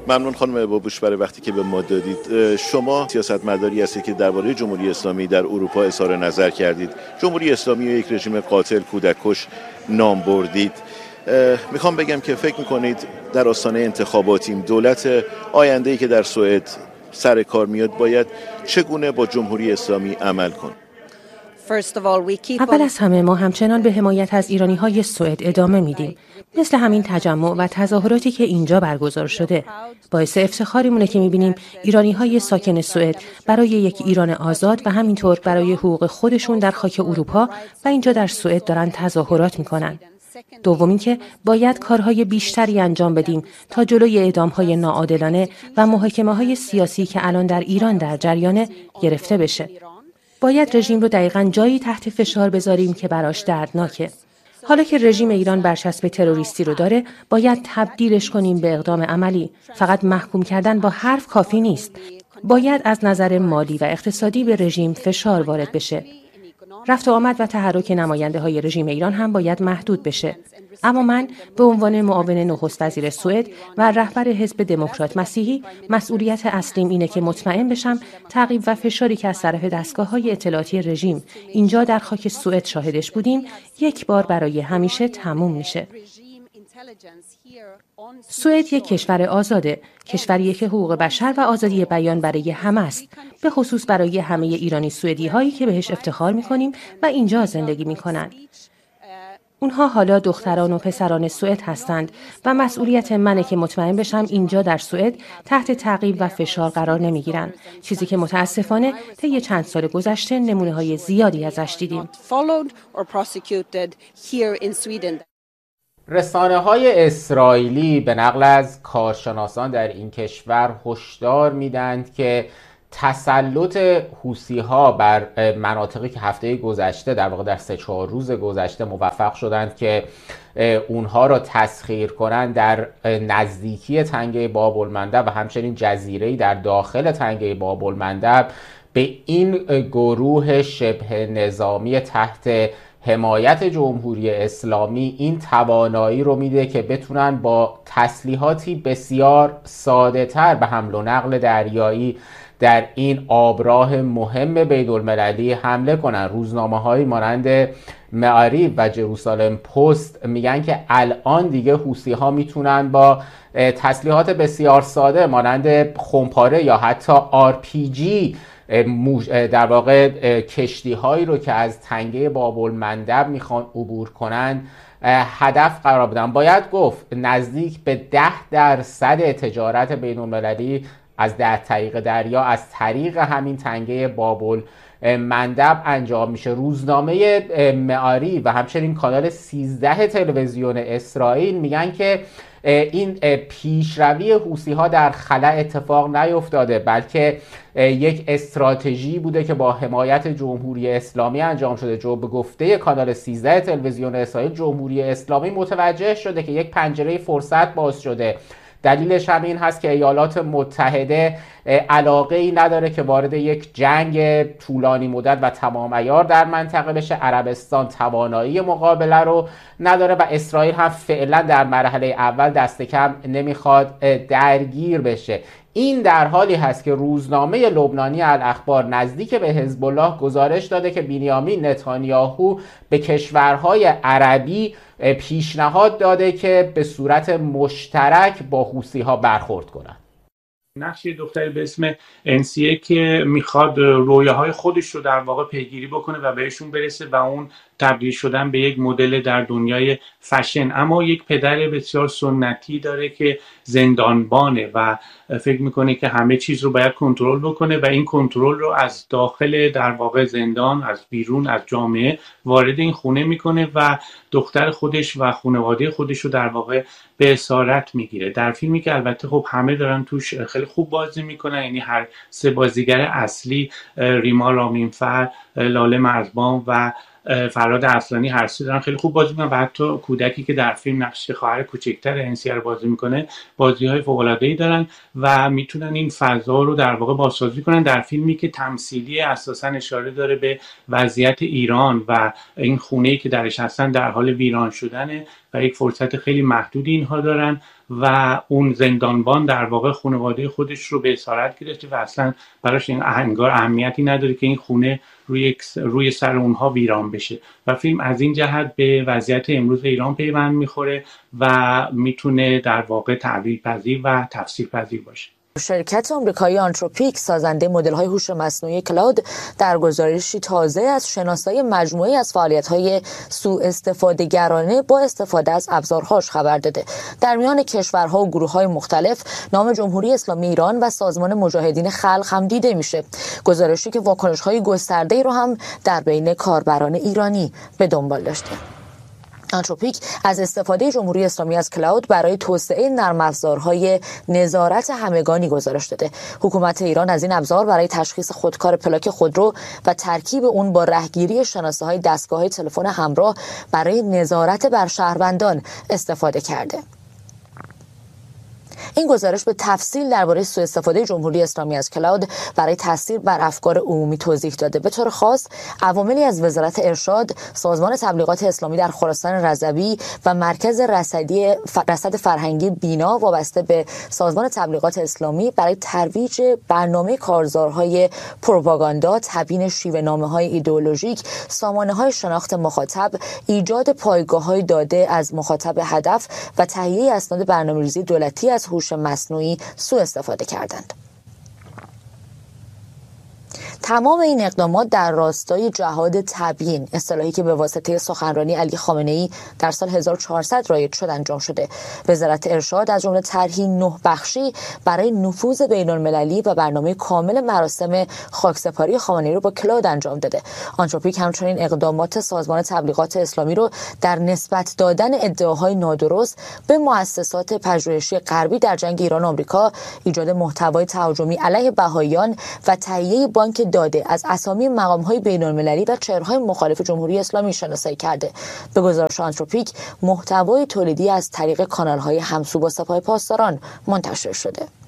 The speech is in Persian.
ممنون خانم بابوش برای وقتی که به ما دادید. شما سیاستمداری هستید که درباره جمهوری اسلامی در اروپا اظهار نظر کردید. جمهوری اسلامی رو یک رژیم قاتل کودککش نام بردید. میخوام بگم که فکر میکنید در آستانه انتخاباتیم دولت آینده‌ای که در سوئد سر کار میاد باید چگونه با جمهوری اسلامی عمل کنه؟ اول از همه ما همچنان به حمایت از ایرانی‌های سوئد ادامه میدیم. مثل همین تجمع و تظاهراتی که اینجا برگزار شده. باعث افتخاریمونه که می‌بینیم ایرانی‌های ساکن سوئد برای یک ایران آزاد و همینطور برای حقوق خودشون در خاک اروپا و اینجا در سوئد دارن تظاهرات میکنن. دوم اینکه باید کارهای بیشتری انجام بدیم تا جلوی اعدام‌های ناعادلانه و محاکمه‌های سیاسی که الان در ایران در جریانه گرفته بشه. باید رژیم رو دقیقاً جایی تحت فشار بذاریم که براش دردناکه. حالا که رژیم ایران برچسب تروریستی رو داره، باید تبدیلش کنیم به اقدام عملی. فقط محکوم کردن با حرف کافی نیست. باید از نظر مالی و اقتصادی به رژیم فشار وارد بشه. رفت و آمد و تحرک نماینده‌های رژیم ایران هم باید محدود بشه. اما من به عنوان معاون نخست وزیر سوئد و رهبر حزب دموکرات مسیحی مسئولیت اصلیم اینه که مطمئن بشم تعقیب و فشاری که از طرف دستگاه‌های اطلاعاتی رژیم اینجا در خاک سوئد شاهدش بودیم یک بار برای همیشه تموم میشه. سوئد یک کشور آزاده، کشوریه که حقوق بشر و آزادی بیان برای همه است، به خصوص برای همه ایرانی سوئدی هایی که بهش افتخار می‌کنیم و اینجا زندگی می‌کنند. اونها حالا دختران و پسران سوئد هستند و مسئولیت منه که مطمئن بشم اینجا در سوئد تحت تعقیب و فشار قرار نمیگیرن، چیزی که متاسفانه طی چند سال گذشته نمونه‌های زیادی ازش دیدیم. رسانه‌های اسرائیلی به نقل از کارشناسان در این کشور هشدار میدند که تسلط حوثی‌ها بر مناطقی که هفته گذشته در واقع در 3-4 روز گذشته موفق شدند که اونها را تسخیر کنند در نزدیکی تنگه باب المندب و همچنین جزیره‌ای در داخل تنگه باب المندب به این گروه شبه نظامی تحت حمایت جمهوری اسلامی این توانایی رو میده که بتونن با تسلیحاتی بسیار ساده تر به حمل و نقل دریایی در این آبراه مهم بین‌المللی حمله کنن. روزنامه‌هایی مانند معاریب و جروسالم پست میگن که الان دیگه حوثی‌ها میتونن با تسلیحات بسیار ساده مانند خمپاره یا حتی RPG در واقع کشتی هایی رو که از تنگه باب المندب میخوان عبور کنن هدف قرار بدن. باید گفت نزدیک به 10% تجارت بین المللی از طریق دریا از طریق همین تنگه باب المندب انجام میشه. روزنامه معاریب و همچنین کانال 13 تلویزیون اسرائیل میگن که این پیشروی حوثی‌ها در خلا اتفاق نیفتاده، بلکه یک استراتژی بوده که با حمایت جمهوری اسلامی انجام شده. به گفته کانال 13 تلویزیون اسرائیل، جمهوری اسلامی متوجه شده که یک پنجره فرصت باز شده. دلیلش هم این هست که ایالات متحده علاقه ای نداره که وارد یک جنگ طولانی مدت و تمام عیار در منطقه بشه. عربستان توانایی مقابله رو نداره و اسرائیل هم فعلا در مرحله اول دست کم نمیخواد درگیر بشه. این در حالی هست که روزنامه لبنانی الاخبار نزدیک به حزب الله گزارش داده که بنیامین نتانیاهو به کشورهای عربی پیشنهاد داده که به صورت مشترک با حوثی‌ها برخورد کنند. نقش یه دختری به اسم انسیه که میخواد رویاهای خودش رو در واقع پیگیری بکنه و بهشون برسه و اون تبدیل شدن به یک مدل در دنیای فشن، اما یک پدر بسیار سنتی داره که زندانبانه و فکر میکنه که همه چیز رو باید کنترل بکنه و این کنترل رو از داخل در واقع زندان، از بیرون از جامعه وارد این خونه میکنه و دختر خودش و خانواده خودش رو در واقع به اسارت میگیره. در فیلمی که البته خب همه دارن توش خیلی خوب بازی میکنن، یعنی هر سه بازیگر اصلی ریما رامینفر، لاله مرزبان و فراد اصلانی هر سه دارن خیلی خوب بازی میکنن و حتی کودکی که در فیلم نقش خواهر کوچکتر انسیه رو بازی میکنه بازی‌های فوق‌العاده‌ای دارن و میتونن این فضا رو در واقع بازسازی کنن. در فیلمی که تمثیلی اساساً اشاره داره به وضعیت ایران و این خونه‌ای که درش هستن در حال ویران شدنه و یک فرصت خیلی محدودی اینها دارن و اون زندانبان در واقع خانواده خودش رو به اسارت گرفته و اصلا براش این انگار اهمیتی نداره که این خونه روی سر اونها ویران بشه و فیلم از این جهت به وضعیت امروز ایران پیوند میخوره و میتونه در واقع تعبیر پذیر و تفسیر پذیر باشه. شرکت آمریکایی آنتروپیک سازنده مدل‌های هوش مصنوعی کلاود در گزارشی تازه از شناسایی مجموعی از فعالیت‌های سوء استفاده گرانه با استفاده از ابزارهاش خبر داده. در میان کشورها و گروه‌های مختلف نام جمهوری اسلامی ایران و سازمان مجاهدین خلق هم دیده میشه. گزارشی که واکنش‌های گسترده‌ای رو هم در بین کاربران ایرانی به دنبال داشته. آنتروپیک از استفاده جمهوری اسلامی از کلاود برای توسعه نرم افزارهای نظارت همگانی گزارش داده. حکومت ایران از این ابزار برای تشخیص خودکار پلاک خودرو و ترکیب اون با رهگیری شناسه‌های دستگاه‌های تلفن همراه برای نظارت بر شهروندان استفاده کرده. این گزارش به تفصیل درباره سوء استفاده جمهوری اسلامی از کلاود برای تاثیر بر افکار عمومی توضیح داده. به طور خاص عواملی از وزارت ارشاد، سازمان تبلیغات اسلامی در خراسان رضوی و مرکز رصد فرهنگی بینا وابسته به سازمان تبلیغات اسلامی برای ترویج برنامه کارزارهای پروپاگاندا، تبیین شیوه‌نامه‌های ایدئولوژیک، سامانه‌های شناخت مخاطب، ایجاد پایگاه‌های داده از مخاطب هدف و تهیه اسناد برنامه‌ریزی دولتی از هوش مصنوعی سوء استفاده کردند. تمام این اقدامات در راستای جهاد تبیین، اصطلاحی که به واسطه سخنرانی علی خامنه‌ای در سال 1400 رایج شد انجام شده. وزارت ارشاد از جمله طرحی 9 بخشی برای نفوذ بین‌المللی و برنامه کامل مراسم خاکسپاری خامنه‌ای رو با کلاود انجام داده. آنتروپیک همچنین اقدامات سازمان تبلیغات اسلامی رو در نسبت دادن ادعاهای نادرست به مؤسسات پژوهشی غربی در جنگ ایران و آمریکا، ایجاد محتوای تهاجمی علیه بهائیان و تهیه بانک داده از اسامی مقام‌های بین‌المللی و چهره‌های مخالف جمهوری اسلامی شناسایی کرده. به گزارش آنتروپیک، محتوای تولیدی از طریق کانال‌های همسو با سپاه پاسداران منتشر شده.